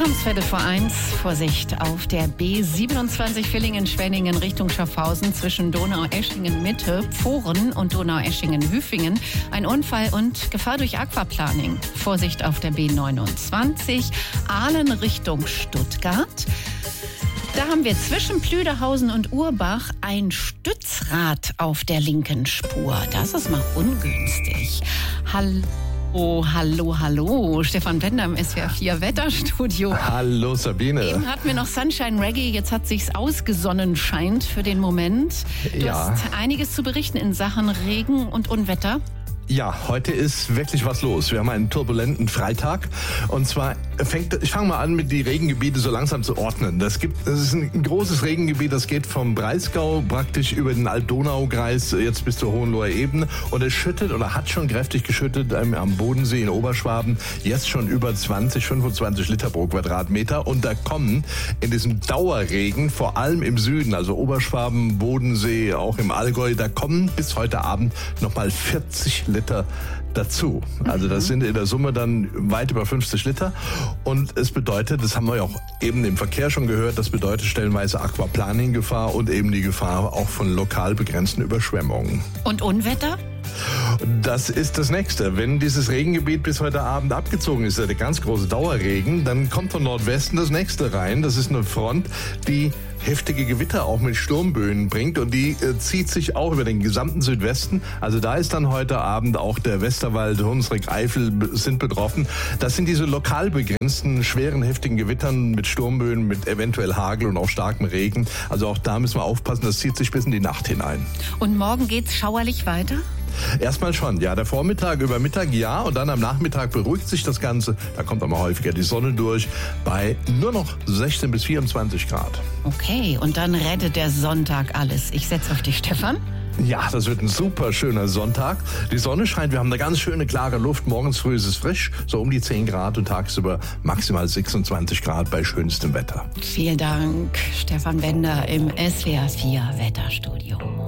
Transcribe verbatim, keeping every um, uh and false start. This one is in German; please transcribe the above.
haben es Viertel vor eins. Vorsicht auf der B siebenundzwanzig Villingen-Schwenningen Richtung Schaffhausen zwischen Donaueschingen-Mitte, Pfohren und Donaueschingen-Hüfingen. Ein Unfall und Gefahr durch Aquaplaning. Vorsicht auf der B neunundzwanzig, Ahlen Richtung Stuttgart. Da haben wir zwischen Plüderhausen und Urbach ein Stützrad auf der linken Spur. Das ist mal ungünstig. Hallo. Oh, hallo, hallo. Stefan Bender im S W R vier Wetterstudio. Hallo Sabine. Eben hatten wir noch Sunshine Reggae, jetzt hat sich's ausgesonnen scheint für den Moment. Du Ja. hast einiges zu berichten in Sachen Regen und Unwetter. Ja, heute ist wirklich was los. Wir haben einen turbulenten Freitag. Und zwar fängt, ich fange mal an, mit die Regengebiete so langsam zu ordnen. Das gibt, das ist ein großes Regengebiet, das geht vom Breisgau praktisch über den Alt-Donau-Kreis jetzt bis zur Hohenloher Ebene. Und es schüttet oder hat schon kräftig geschüttet ähm, am Bodensee in Oberschwaben. Jetzt schon über zwanzig, fünfundzwanzig Liter pro Quadratmeter. Und da kommen in diesem Dauerregen, vor allem im Süden, also Oberschwaben, Bodensee, auch im Allgäu, da kommen bis heute Abend nochmal vierzig Liter dazu. Also das sind in der Summe dann weit über fünfzig Liter. Und es bedeutet, das haben wir ja auch eben im Verkehr schon gehört, das bedeutet stellenweise Aquaplaning-Gefahr und eben die Gefahr auch von lokal begrenzten Überschwemmungen. Und Unwetter? Das ist das Nächste. Wenn dieses Regengebiet bis heute Abend abgezogen ist, der ganz große Dauerregen, dann kommt von Nordwesten das Nächste rein. Das ist eine Front, die heftige Gewitter auch mit Sturmböen bringt und die äh, zieht sich auch über den gesamten Südwesten. Also da ist dann heute Abend auch der Westerwald, Hunsrück, Eifel b- sind betroffen. Das sind diese lokal begrenzten, schweren, heftigen Gewittern mit Sturmböen, mit eventuell Hagel und auch starkem Regen. Also auch da müssen wir aufpassen, das zieht sich bis in die Nacht hinein. Und morgen geht's schauerlich weiter? Erstmal schon, ja. Der Vormittag über Mittag, ja. Und dann am Nachmittag beruhigt sich das Ganze. Da kommt aber häufiger die Sonne durch bei nur noch sechzehn bis vierundzwanzig Grad. Okay, und dann rettet der Sonntag alles. Ich setze auf dich, Stefan. Ja, das wird ein super schöner Sonntag. Die Sonne scheint, wir haben eine ganz schöne klare Luft. Morgens früh ist es frisch, so um die zehn Grad und tagsüber maximal sechsundzwanzig Grad bei schönstem Wetter. Vielen Dank, Stefan Bender im S W R vier Wetterstudio.